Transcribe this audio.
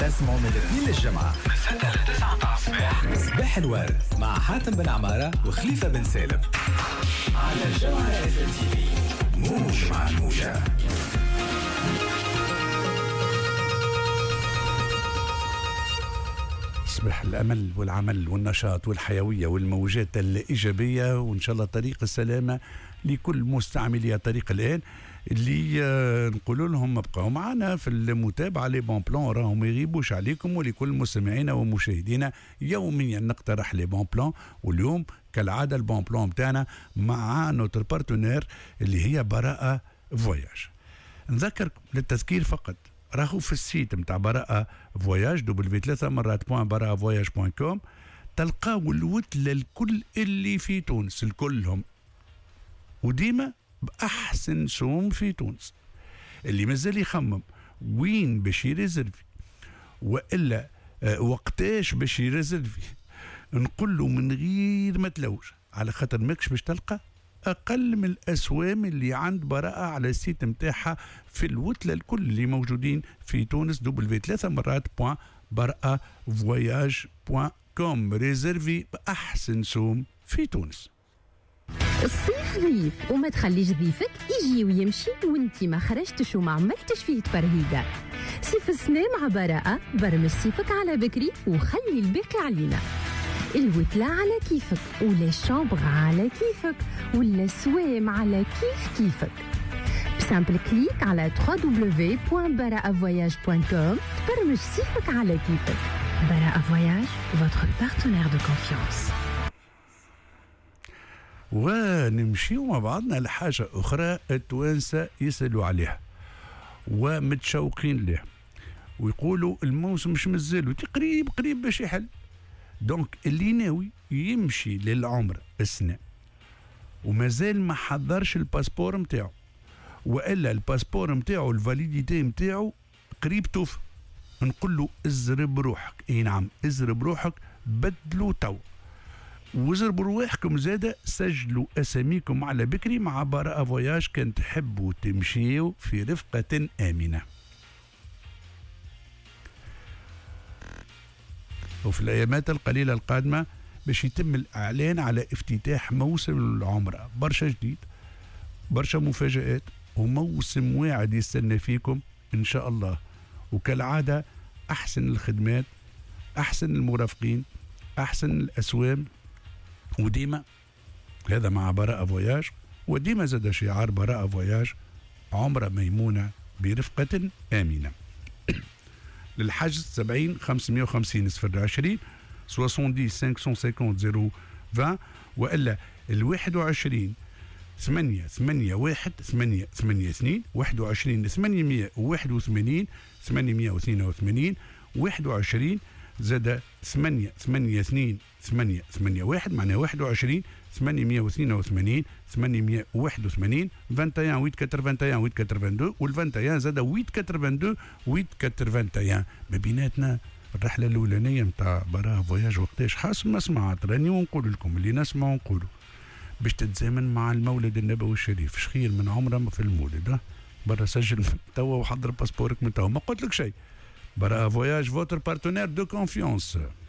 اسمعوا من الاثنين للجمعة من 6 ل 9 تاع الصباح. صباح الورد مع حاتم بن عمارة وخليفة بن سالم على الجمعة اف ام تي في. موج مع الموجة. يصبح الأمل والعمل والنشاط والحيوية والموجات الإيجابية، وإن شاء الله طريق السلامة لكل مستعملي طريق الآن اللي نقول لهم ابقوا معنا في المتابعة. لي بون بلان راهم ما يغيبوش عليكم، ولكل مستمعينا ومشاهدينا يوميا نقترح لي بون بلان. واليوم كالعادة البون بلان بتاعنا مع نوتر بارتنير اللي هي براءة فواياج. نذكركم للتذكير فقط، راهو في السيت متاع براءة فواياج www.baraavoyage.com تلقاو الوتلة الكل اللي في تونس الكلهم، وديما بأحسن سوم في تونس. اللي مازال يخمم وين باش يريزرفي وإلا وقتاش باش يريزرفي، نقول له من غير ما تلوج، على خاطر ماكش باش تلقى أقل من الأسوام اللي عند براءة على السيت متاعها في الوتلة الكل اللي موجودين في تونس www.baravoyage.com. ريزرفي بأحسن سوم في تونس. الصيف ضيف وما تخليش ضيفك يجي ويمشي وانتي ما خرجتش وما عملتش فيه تفرهيدة. صيف السنة مع براءة، برمج صيفك على بكري وخلي الباقي علينا. الوتلة على كيفك، ولا الشامبغ على كيفك، ولا السوام على كيفك. بسامبل كليك على www.baravoyage.com تبرمج صيفك على كيفك. براءة فواياج، votre partenaire de confiance. ونمشيو مع بعضنا لحاجة أخرى التوانسة يسألوا عليها ومتشوقين لها، ويقولوا الموسم مش مازالو قريب باش يحل. دونك اللي ناوي يمشي للعمر السنة ومازال ما حضرش الباسبور متاعو، وإلا الباسبور متاعو الفاليديتي متاعو قريب توفى، نقول له ازرب روحك. اي نعم، ازرب روحك، بدلوا تو، وزربوا رواحكم زادة، سجلوا أساميكم على بكري مع براءة فواياج كان تحبوا تمشيوا في رفقة آمنة. وفي الأيامات القليلة القادمة باش يتم الإعلان على افتتاح موسم العمرة، برشا جديد، برشا مفاجآت، وموسم واعد يستنى فيكم إن شاء الله. وكالعادة أحسن الخدمات، أحسن المرافقين، أحسن الأسوام، وديما هذا مع براءة فواياج. وديما زاد شعار براءة فواياج، عمرة ميمونة برفقة آمنة. للحجز 70 550 020 70 550 020 وإلا 21 8 8 1 8 8 2 21 881 882 21 زاد 8 8 2 8 8 1 معناها 21 882 881 21 881 882 وال 21 زاد 882 881. ما بيناتنا الرحله الاولانيه نتاع براءة فواياج وقتاش حسب ما سمعت راني ونقول لكم اللي نسمع ونقولوا باش تتزامن مع المولد النبوي الشريف. خير من عمره في المولد، برا سجل توا وحضر باسبورك من توا، ما قلت لك شيء. براءة فواياج، votre partenaire de confiance.